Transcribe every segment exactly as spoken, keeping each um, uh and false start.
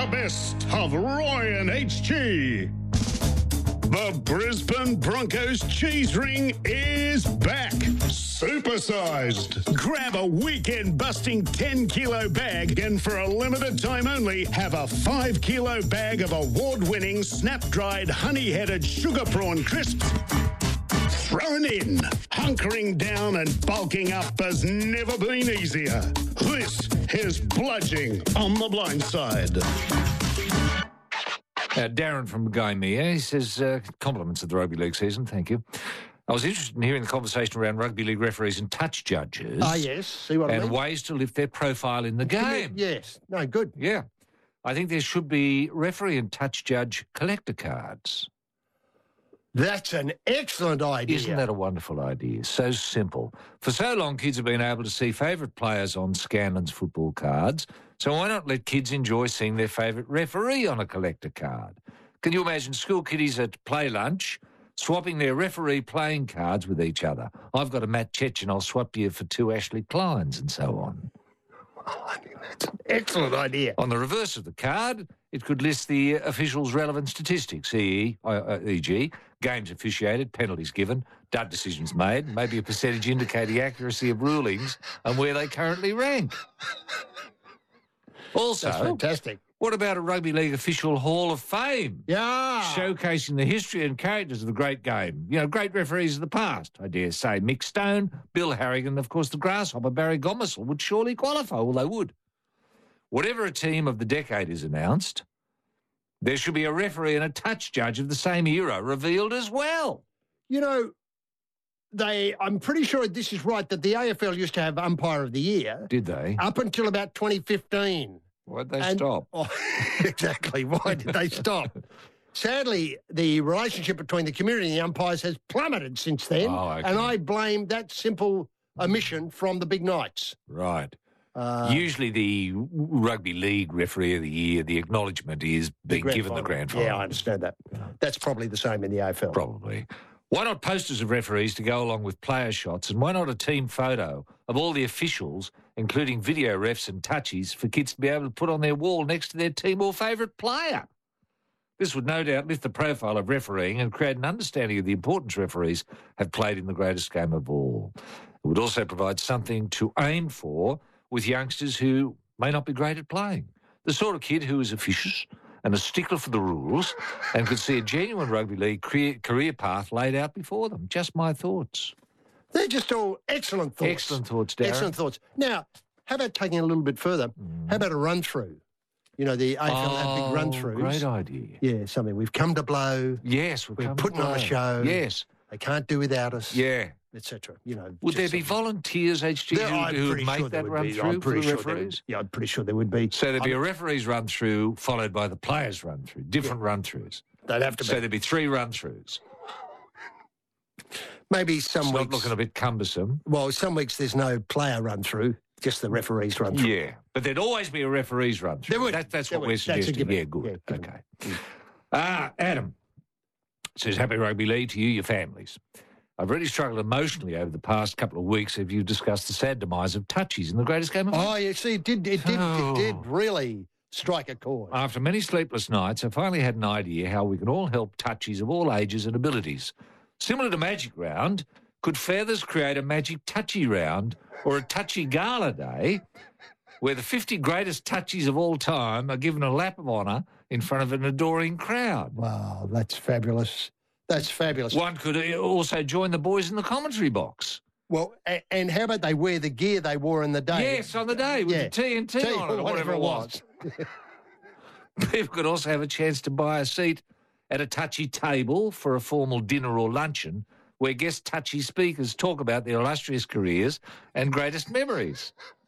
the best of Roy and H G. The Brisbane Broncos cheese ring is back. Supersized. Grab a weekend-busting ten kilo bag and for a limited time only, have a five kilo bag of award-winning snap-dried honey-headed sugar prawn crisps thrown in. Hunkering down and bulking up has never been easier. This is Bludging on the Blind Side. Uh, Darren from Gymea, he says, uh, compliments of the rugby league season, thank you. I was interested in hearing the conversation around rugby league referees and touch judges. Ah, yes, see what I and mean? ways to lift their profile in the game. Yes, no, good. Yeah. I think there should be referee and touch judge collector cards. That's an excellent idea. Isn't that a wonderful idea? So simple. For so long, kids have been able to see favourite players on Scanlon's football cards, so why not let kids enjoy seeing their favourite referee on a collector card? Can you imagine school kiddies at play lunch swapping their referee playing cards with each other? I've got a Matt Chechen, I'll swap you for two Ashley Kleins and so on. Oh, I think that's an excellent idea. On the reverse of the card, it could list the official's relevant statistics, for example, games officiated, penalties given, dud decisions made, maybe a percentage indicating accuracy of rulings and where they currently rank. Also, That's fantastic. What about a Rugby League official Hall of Fame? Yeah. Showcasing the history and characters of the great game. You know, great referees of the past, I dare say. Mick Stone, Bill Harrigan, of course, the Grasshopper, Barry Gomersall would surely qualify, well, they would. Whatever a team of the decade is announced, there should be a referee and a touch judge of the same era revealed as well. You know, they. I'm pretty sure this is right, that the A F L used to have Umpire of the Year. Did they? Up until about twenty fifteen. Why'd they And- stop? Oh, exactly. Why did they stop? Sadly, the relationship between the community and the umpires has plummeted since then, Oh, okay. and I blame that simple omission from the big nights. Right. Uh, Usually the Rugby League Referee of the Year, the acknowledgement is being grand given the final. grand final. Yeah, I understand that. That's probably the same in the A F L. Probably. Why not posters of referees to go along with player shots? And why not a team photo of all the officials, including video refs and touchies, for kids to be able to put on their wall next to their team or favourite player? This would no doubt lift the profile of refereeing and create an understanding of the importance referees have played in the greatest game of all. It would also provide something to aim for with youngsters who may not be great at playing. The sort of kid who is officious and a stickler for the rules and could see a genuine rugby league career, career path laid out before them. Just my thoughts. They're just all excellent thoughts. Excellent thoughts, Darren. Excellent thoughts. Now, how about taking it a little bit further? Mm. How about a run-through? You know, the A F L have big Oh, run-throughs. great idea. Yeah, something. We've come to blow. Yes, we're, We're coming to putting on a play. show. Yes, They can't do without us. yeah. et cetera. You know, Would there just be something. volunteers, H G, There- who, I'm who would pretty make sure there that would run be. through I'm for pretty the sure there would- referees? Yeah, I'm pretty sure there would be. So there'd be I a mean, referee's run through followed by the players' run through, different run throughs. They'd have to So be. there'd be three run throughs. Maybe some It's not weeks. looking a bit cumbersome. Well, some weeks there's no player run through, just the referees run through. Yeah, but there'd always be a referee's run through. There would. That, that's There what would. we're That's a suggesting. given. Yeah, good. Yeah, given. Okay. Ah, Adam says, happy rugby league to you, your families. I've really struggled emotionally over the past couple of weeks as you've discussed the sad demise of touchies in the greatest game of all. Oh, you see, it did. It did. Oh. It did really strike a chord. After many sleepless nights, I finally had an idea how we can all help touchies of all ages and abilities. Similar to Magic Round, could Feathers create a Magic Touchy Round or a Touchy Gala Day where the fifty greatest touchies of all time are given a lap of honour in front of an adoring crowd? Wow, that's fabulous. That's fabulous. One could also join the boys in the commentary box. Well, a- and how about they wear the gear they wore in the day? Yes, on the day with Yeah. the T N T T- on it or whatever it was. People could also have a chance to buy a seat at a touchy table for a formal dinner or luncheon where guest touchy speakers talk about their illustrious careers and greatest memories.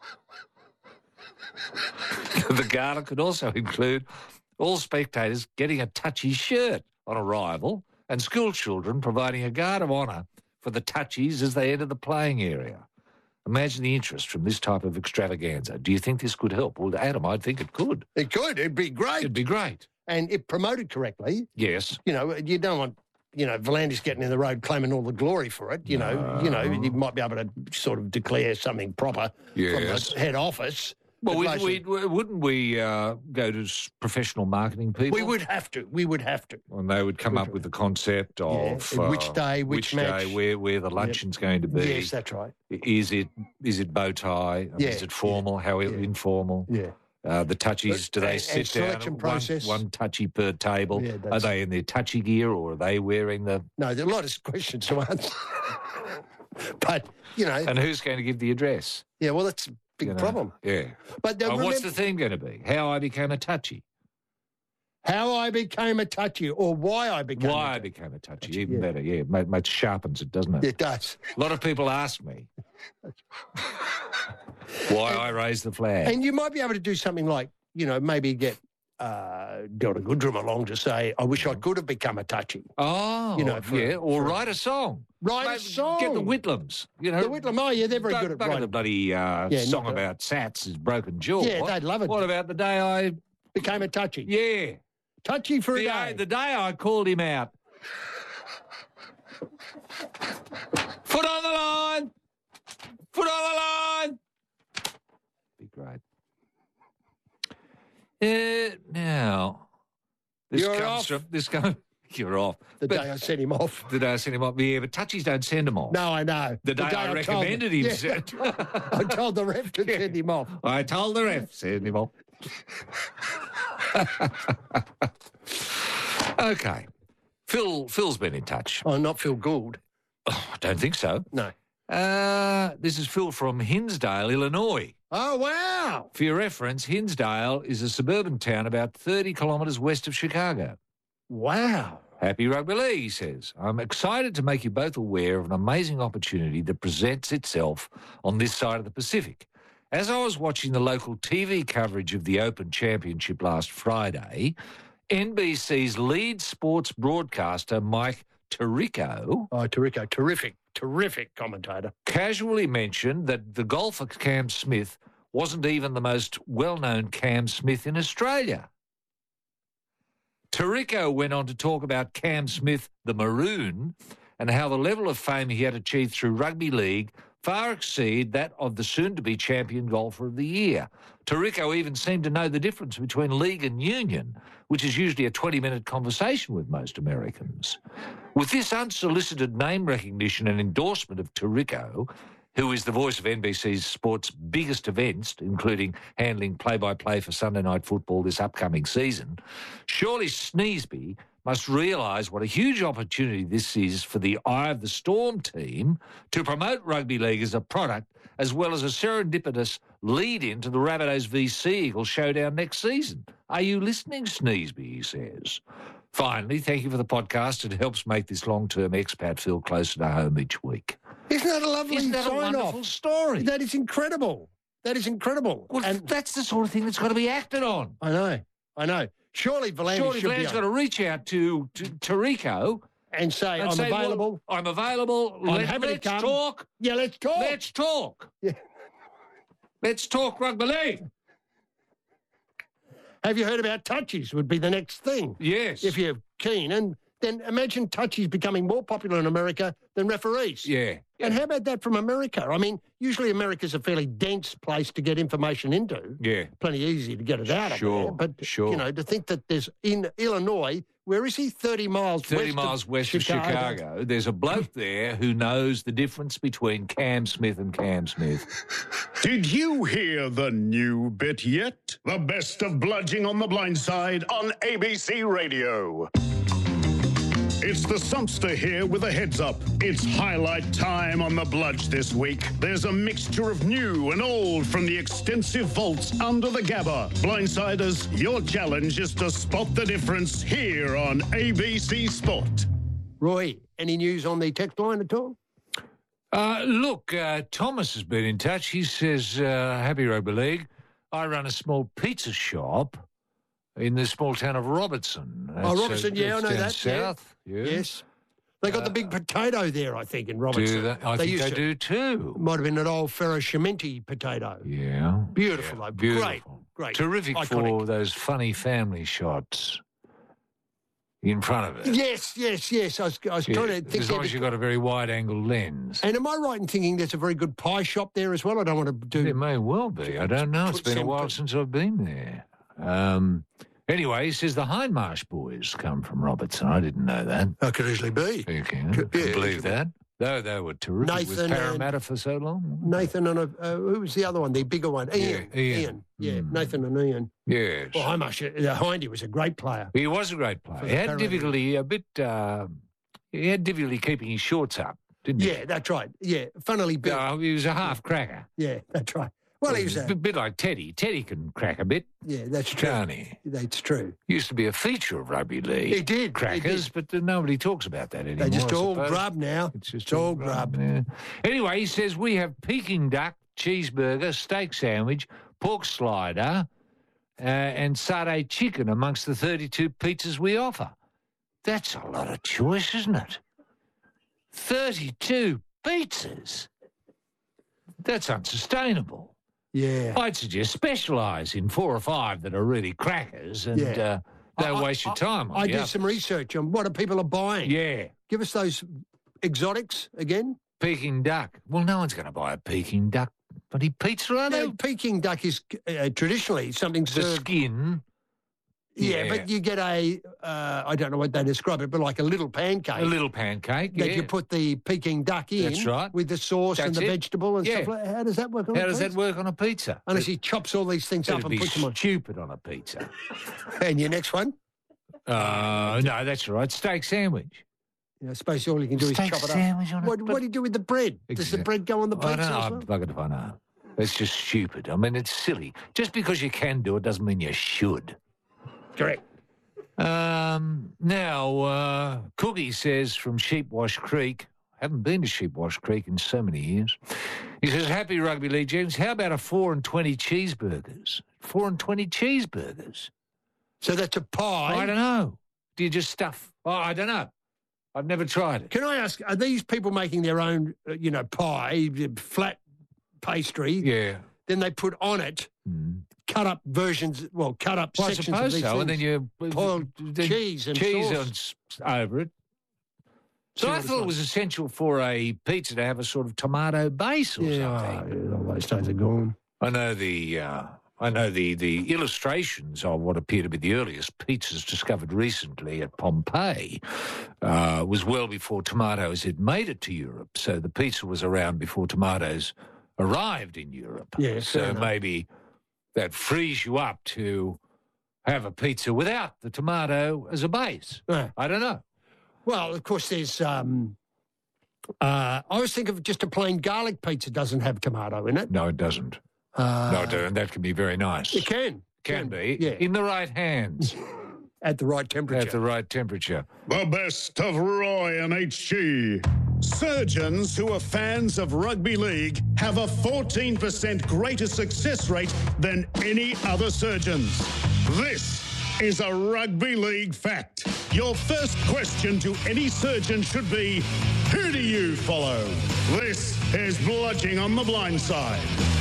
The gala could also include all spectators getting a touchy shirt on arrival and school children providing a guard of honour for the touchies as they enter the playing area. Imagine the interest from this type of extravaganza. Do you think this could help? Well, Adam, I think it could. It could. It'd be great. It'd be great. And if promoted correctly, Yes. you know, you don't want, you know, Volandis getting in the road claiming all the glory for it. You know, you know, you might be able to sort of declare something proper Yes. from the head office. Well, But we, mostly- we, wouldn't we uh, go to s- professional marketing people? we would have to. We would have to. And they would come up with the concept of and which uh, day, which day, match. where where the luncheon's going to be. Yes, that's right. Is it is it bow tie? Yeah, Is it formal? How yeah. informal? Yeah. Uh, the touchies, do they And- sit and selection down process. One, one touchy per table? Yeah, Are that's- they in their touchy gear or are they wearing the? No, there are a lot of questions to answer. But, you know, And who's going to give the address? yeah, well, that's a big you know? problem. Yeah. But uh, And what's remember the theme going to be? How I became a touchy. how I became a touchy or why I became Why a I touchy. became a touchy. Touchy, Even yeah. better. Yeah, it, it sharpens it, doesn't it? It does. A lot of people ask me why I raised the flag. And you might be able to do something like, you know, maybe get uh, Delta Goodrum along to say, I wish I could have become a touchy. Oh, You know, for- yeah, or for- write a song. Write a Maybe song. Get the Whitlams. You know, The Whitlam, oh, yeah, they're very Bug- good at bugger the writing. bloody uh, Yeah, song not the- about Sats' broken jaw. Yeah, they'd love it. What about the day I? Became a touchy. Yeah, Touchy for a the, day. the day I called him out. Foot on the line. Foot on the line. Be great. Uh, now, this You're comes off. from this comes. You're off. the But day I sent him off. the day I sent him off. Yeah, but touchies don't send them off. No, I know. The day, I told- recommended him Yeah, sent. I told the ref to Yeah. send him off. I told the ref, send him off. Okay. Phil, Phil's been in touch. Oh, not Phil Gould. Oh, I don't think so. No. Uh, this is Phil from Hinsdale, Illinois. Oh, wow. For your reference, Hinsdale is a suburban town about thirty kilometres west of Chicago. Wow. Happy Rugby League, he says. I'm excited to make you both aware of an amazing opportunity that presents itself on this side of the Pacific. As I was watching the local T V coverage of the Open Championship last Friday, N B C's lead sports broadcaster, Mike Tirico, Oh, Tirico, terrific, terrific commentator. casually mentioned that the golfer Cam Smith wasn't even the most well-known Cam Smith in Australia. Tirico went on to talk about Cam Smith, the Maroon, and how the level of fame he had achieved through rugby league far exceed that of the soon-to-be champion golfer of the year. Tirico even seemed to know the difference between league and union, which is usually a twenty-minute conversation with most Americans. With this unsolicited name recognition and endorsement of Tirico, who is the voice of N B C's sport's biggest events, including handling play-by-play for Sunday Night Football this upcoming season, surely Sneesby must realise what a huge opportunity this is for the Eye of the Storm team to promote rugby league as a product, as well as a serendipitous lead-in to the Rabbitohs v Sea Eagles showdown next season. Are you listening, Sneesby, he says. Finally, thank you for the podcast. It helps make this long-term expat feel closer to home each week. Isn't that a lovely Isn't that a sign wonderful off? story? That is incredible. That is incredible. Well, and that's the sort of thing that's got to be acted on. I know, I know. Surely Volandis Surely should Bland's be got on to reach out to, to Tirico and say, and I'm say, well, available. I'm available. I'm Let, happy to let's come. talk. Yeah, let's talk. Let's talk. Yeah. Let's talk rugby league. Have you heard about touchies would be the next thing, Yes. if you're keen. And then imagine touchies becoming more popular in America than referees. yeah. And how about that from America? I mean, usually America's a fairly dense place to get information into. Yeah. Plenty easy to get it out Sure, of there. But, sure. you know, to think that there's in Illinois, where is he? thirty miles thirty west miles of west Chicago. of Chicago. There's a bloke there who knows the difference between Cam Smith and Cam Smith. Did you hear the new bit yet? The best of bludging on the blind side on A B C Radio. It's the Sumpster here with a heads up. It's highlight time on the Bludge this week. There's a mixture of new and old from the extensive vaults under the Gabba. Blindsiders, your challenge is to spot the difference here on A B C Sport. Roy, any news on the text line at all? Uh, look, uh, Thomas has been in touch. He says, uh, happy rugby league. I run a small pizza shop in the small town of Robertson. Oh, That's, Robertson, yeah, I that's know down that, yeah. South. Yeah. Yes. They got the big potato there, I think, in Robertson. Do that? I think used they to. do too. Might have been an old Ferro Cementi potato. Yeah. Beautiful, Yeah, though. beautiful. Great, great. Terrific Iconic. for those funny family shots. in front of it. Yes, yes, yes. I was, I was Yeah, trying to think. as long as you've got a very wide-angle lens. And am I right in thinking there's a very good pie shop there as well? I don't want to do... There may well be. I don't know. It's Put been a some- while since I've been there. Um, anyway, he says the Hindmarsh boys come from Robertson. I didn't know that. That could easily be. You can Could- yeah, believe it- that. Though they were terrific. Nathan was and- Parramatta for so long? Nathan and... A, uh, who was the other one? The bigger one? Ian. Yeah, Ian. Yeah, Mm. Nathan and Ian. Yes. Well, I must... Uh, Hindy was a great player. He was a great player. For He the had Parramatta. difficulty a bit... Uh, he had difficulty keeping his shorts up, didn't he? Yeah, that's right. Yeah, funnily built. No, he was a half cracker. Yeah, that's right. Well, he was a a... bit, bit like Teddy. Teddy can crack a bit, Yeah, that's true. can't he? That's true. Used to be a feature of rugby league. He did. he Crackers, did. but uh, nobody talks about that anymore. They just I all suppose. grub now. It's just It's all grub. yeah. Anyway, he says we have Peking duck, cheeseburger, steak sandwich, pork slider, uh, and satay chicken amongst the thirty-two pizzas we offer. That's a lot of choice, isn't it? thirty-two pizzas. That's unsustainable. Yeah. I'd suggest specialise in four or five that are really crackers and Yeah. uh, don't I- waste your I- time on I the did other. some research on what are people are buying. Yeah. Give us those exotics again. Peking duck. Well, no one's going to buy a Peking duck bloody pizza, are they? No, Peking duck is uh, traditionally something The served. skin. Yeah, yeah. but you get a, uh, I don't know what they describe it, but like a little pancake. A little pancake. that yeah. you put the Peking duck in. That's right. With the sauce and That's the it. vegetable and Yeah. stuff like that. How does that work on How a does that pizza? work on a pizza? Unless he chops all these things up It'd and be puts them on. stupid on a pizza. And your next one? Uh, no, that's right. Steak sandwich. Yeah, I suppose all you can do is Steak chop it up. sandwich on a What, what do you do with the bread? Does the Exact- bread go on the I pizza don't know. as I'm well? buggered if I know. It's just stupid. I mean, it's silly. Just because you can do it doesn't mean you should. Correct. Um, now, uh, Cookie says from Sheepwash Creek, haven't been to Sheepwash Creek in so many years. He says, happy rugby league, James. How about a four and twenty cheeseburgers? Four and twenty cheeseburgers? So that's a pie. I don't know. Do you just stuff? Oh, I don't know. I've never tried it. Can I ask, are these people making their own, uh, you know, pie, flat pastry? Yeah. Then they put on it Mm. cut up versions, well, cut up Well, I sections of suppose these so. things. And then you Boiled then cheese and cheese sauce. on, over it. So See I what it's thought it like. was essential for a pizza to have a sort of tomato base or Yeah, something. oh, all those days are gone. I know the uh, I know the, the illustrations of what appear to be the earliest pizzas discovered recently at Pompeii uh, was well before tomatoes had made it to Europe. So the pizza was around before tomatoes arrived in Europe. Yeah, fair so enough. maybe that frees you up to have a pizza without the tomato as a base. Yeah. I don't know. Well, of course, there's. Um, uh, I always think of just a plain garlic pizza doesn't have tomato in it. No, it doesn't. Uh, no, it doesn't. That can be very nice. It can. Can be. Yeah. In the right hands, At the right temperature. at the right temperature. The best of Roy and H G. Surgeons who are fans of rugby league have a fourteen percent greater success rate than any other surgeons. This is a rugby league fact. Your first question to any surgeon should be, who do you follow? This is Bludging on the Blind Side.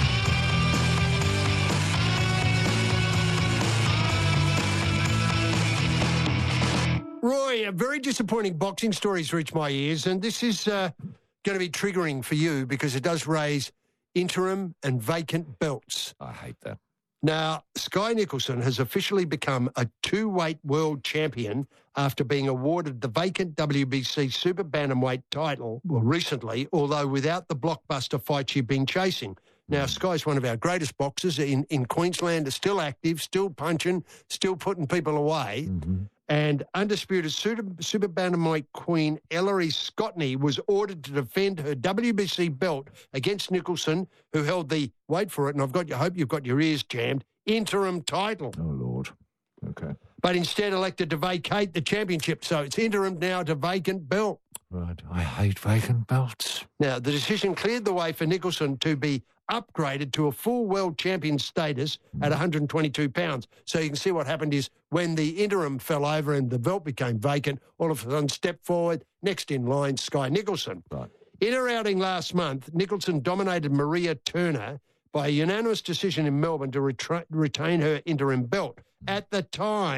Roy, a very disappointing boxing story's reached my ears, and this is uh, going to be triggering for you because it does raise interim and vacant belts. I hate that. Now, Sky Nicholson has officially become a two-weight world champion after being awarded the vacant W B C Super Bantamweight title, well, recently, although without the blockbuster fight she'd been chasing. Now, Sky's one of our greatest boxers in, in Queensland, is still active, still punching, still putting people away. Mm-hmm. And undisputed super, super bantamweight queen Ellery Scottney was ordered to defend her W B C belt against Nicholson, who held the, wait for it, and I've got you, hope you've got your ears jammed, interim title. Oh, Lord. Okay. But instead elected to vacate the championship. So it's interim now to vacant belt. Right. I hate vacant belts. Now, the decision cleared the way for Nicholson to be upgraded to a full world champion status at one hundred twenty-two pounds. So you can see what happened is when the interim fell over and the belt became vacant, all of a sudden stepped forward, next in line, Sky Nicholson. Right. In her outing last month, Nicholson dominated Maria Turner by a unanimous decision in Melbourne to retra- retain her interim belt. At the time,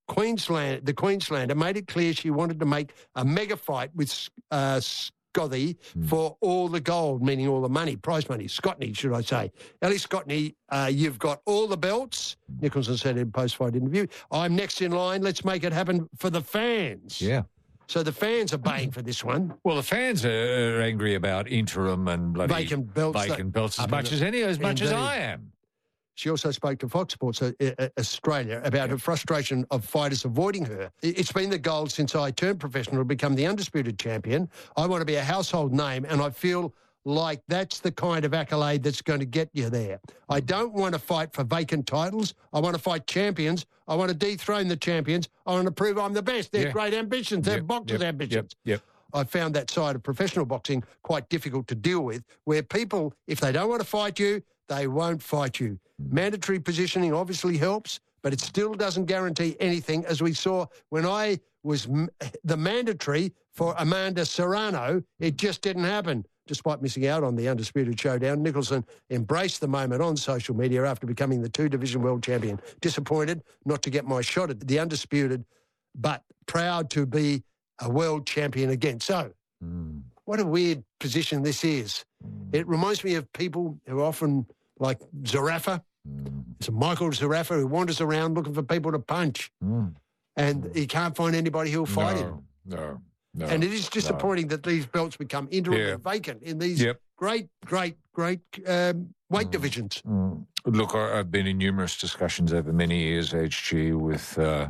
Queensland, the Queenslander made it clear she wanted to make a mega fight with uh, Scotty mm. for all the gold, meaning all the money, prize money. Scotney, should I say. Ellie Scotney, uh, you've got all the belts, Nicholson said in a post-fight interview. I'm next in line. Let's make it happen for the fans. Yeah. So the fans are baying for this one. Well, the fans are angry about interim and bloody vacant belts, vacant belts as much as any, as much as I am. She also spoke to Fox Sports uh, uh, Australia about her frustration of fighters avoiding her. It's been the goal since I turned professional to become the undisputed champion. I want to be a household name, and I feel like that's the kind of accolade that's going to get you there. I don't want to fight for vacant titles. I want to fight champions. I want to dethrone the champions. I want to prove I'm the best. They're yeah. great ambitions. They're yep, boxers' yep, ambitions. Yep, yep. I found that side of professional boxing quite difficult to deal with, where people, if they don't want to fight you, they won't fight you. Mandatory positioning obviously helps, but it still doesn't guarantee anything, as we saw when I was m- the mandatory for Amanda Serrano. It just didn't happen. Despite missing out on the Undisputed Showdown, Nicholson embraced the moment on social media after becoming the two-division world champion. Disappointed not to get my shot at the Undisputed, but proud to be a world champion again. So, mm. what a weird position this is. Mm. It reminds me of people who are often, like Zarafa. Mm. It's a Michael Zarafa who wanders around looking for people to punch. Mm. And he can't find anybody who'll fight no, him. No, no. And it is disappointing no. that these belts become interim yeah. and vacant in these yep. great, great, great um, weight mm. divisions. Mm. Look, I've been in numerous discussions over many years, H G, with uh,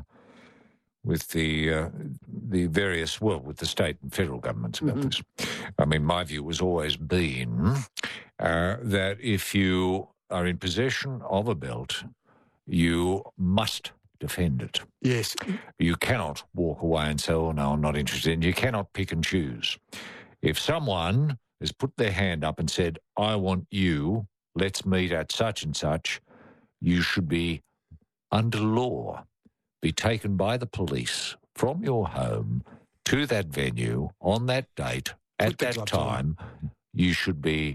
with the uh, the various, well, with the state and federal governments about mm-hmm. this. I mean, my view has always been uh, that if you are in possession of a belt, you must defend it. Yes. You cannot walk away and say, oh, no, I'm not interested. And you cannot pick and choose. If someone has put their hand up and said, I want you, let's meet at such and such, you should be, under law, be taken by the police from your home to that venue on that date at that time. On. You should be,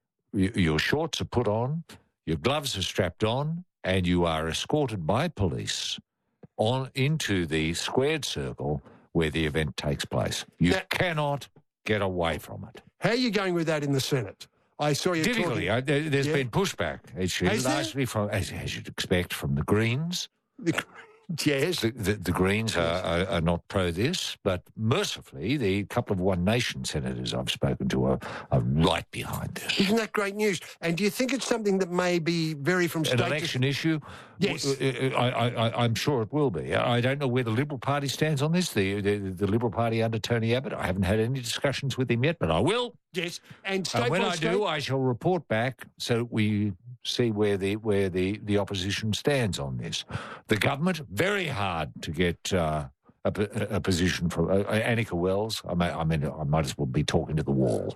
your shorts are put on, your gloves are strapped on, and you are escorted by police on into the squared circle where the event takes place. You now, cannot get away from it. How are you going with that in the Senate? I saw you Difficultly. talking... I, there, there's yeah. been pushback, actually, largely from, as, as you'd expect, from the Greens. The, yes. The, the, the Greens are, are, are not pro this, but mercifully, the couple of One Nation senators I've spoken to are, are right behind this. Isn't that great news? And do you think it's something that may be vary from state An election to... issue? Yes. I, I, I, I'm sure it will be. I don't know where the Liberal Party stands on this, the, the, the Liberal Party under Tony Abbott. I haven't had any discussions with him yet, but I will. Yes. And state uh, when I state... do, I shall report back so we see where the where the, the opposition stands on this. The government, very hard to get uh, a, a position from uh, Annika Wells. I, may, I mean, I might as well be talking to the wall.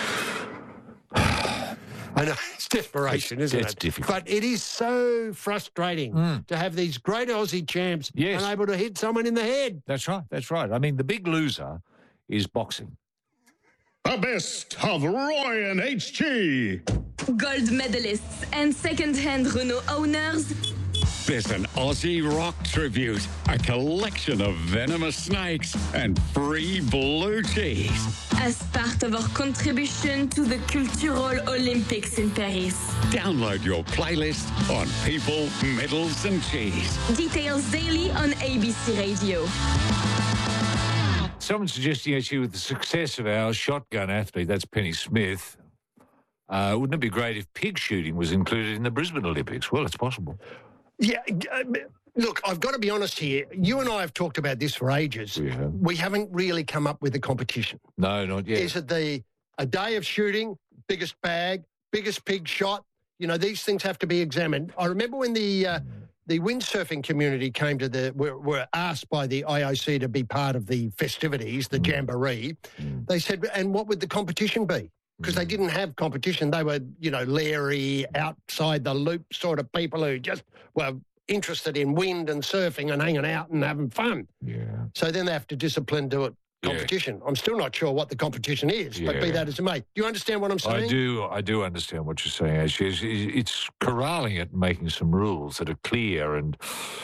I know, it's desperation, it's, isn't it's it? It's difficult. But it is so frustrating mm. to have these great Aussie champs yes. unable to hit someone in the head. That's right, that's right. I mean, the big loser is boxing. The best of Roy and H G. Gold medalists and second-hand Renault owners. There's an Aussie rock tribute, a collection of venomous snakes, and free blue cheese. As part of our contribution to the Cultural Olympics in Paris. Download your playlist on people, medals, and cheese. Details daily on A B C Radio. Someone's suggesting actually with the success of our shotgun athlete, that's Penny Smith, uh, wouldn't it be great if pig shooting was included in the Brisbane Olympics? Well, it's possible. Yeah, uh, look, I've got to be honest here. You and I have talked about this for ages. We have. We haven't really come up with a competition. No, not yet. Is it the a day of shooting, biggest bag, biggest pig shot? You know, these things have to be examined. I remember when the... Uh, The windsurfing community came to the were, were asked by the I O C to be part of the festivities, the mm. jamboree. Mm. They said, and what would the competition be? Because mm. they didn't have competition. They were, you know, leery, outside the loop sort of people who just were interested in wind and surfing and hanging out and having fun. Yeah. So then they have to discipline to it. Competition. Yeah. I'm still not sure what the competition is, yeah. but be that as it may. Do you understand what I'm saying? I do. I do understand what you're saying. Actually, it's, it's corralling it and making some rules that are clear and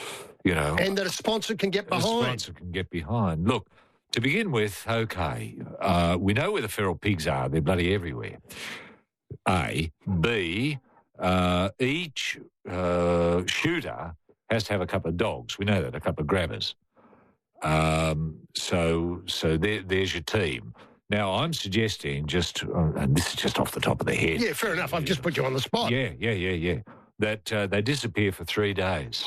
You know, And that a sponsor can get the behind. sponsor can get behind. Look, to begin with, okay, uh, we know where the feral pigs are. They're bloody everywhere. A. B. Uh, each uh, shooter has to have a couple of dogs. We know that, a couple of grabbers. Um, so so there, there's your team. Now, I'm suggesting just, uh, and this is just off the top of the head. Yeah, fair enough. I've just put you on the spot. Yeah, yeah, yeah, yeah. That uh, they disappear for three days.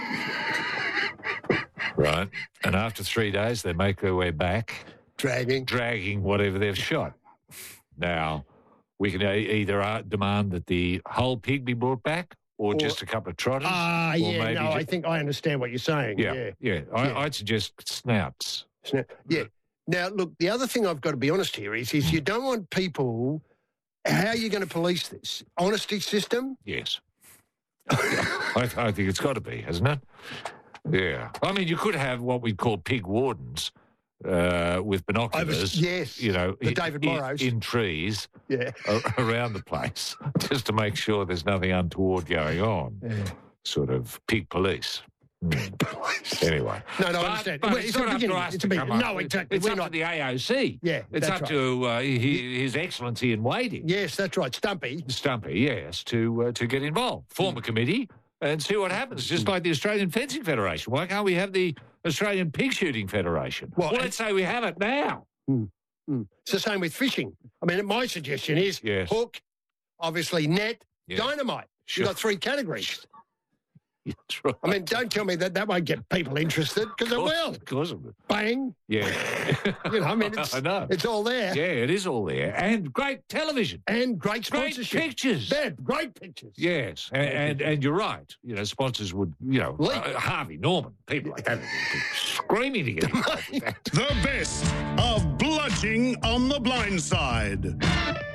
Right? And after three days, they make their way back, Dragging. dragging whatever they've shot. Now, we can e- either uh, demand that the whole pig be brought back or, Or- just a couple of trotters. Ah, or yeah, maybe no, ju- I think I understand what you're saying. Yeah, Yeah. yeah. I, Yeah. I'd suggest snouts. Snap. Yeah. Now, look, the other thing I've got to be honest here is, is you don't want people, how are you going to police this? Honesty system? Yes. I, I think it's got to be, hasn't it? Yeah. I mean, you could have what we call pig wardens uh, with binoculars. yes, You know, the in, David in- Morrows. in trees Yeah. a- around the place, just to make sure there's nothing untoward going on. Yeah. Sort of pig police. Mm. Anyway. No, no, I But- understand. but Well, it's it's a not up to beginning. us It's to a beginning. come up No, with- exactly. It's We're up not- to the A O C. Yeah, It's that's up right. to uh, his, his Excellency in waiting, Yes, that's right. Stumpy. Stumpy, yes, to uh, to get involved. Form a committee and see what happens, just like the Australian Fencing Federation. Why can't we have the Australian Pig Shooting Federation? Well, Well, and- let's say we have it now. Mm. It's the same with fishing. I mean, my suggestion is Yes. hook, obviously net, Yeah. dynamite. Sure. You've got three categories. That's right. I mean, don't tell me that that won't get people interested, because it Of course- will. Of course it will. Bang. Yeah. You know, I mean, it's, I know. it's all there. Yeah, it is all there. And great television. And great Great sponsorship. pictures. Yeah, great pictures. Yes, and, and and you're right. You know, sponsors would, you know, Leak. uh, Harvey Norman, people like that, would be screaming to get involved with that. The best of bludging on the blind side.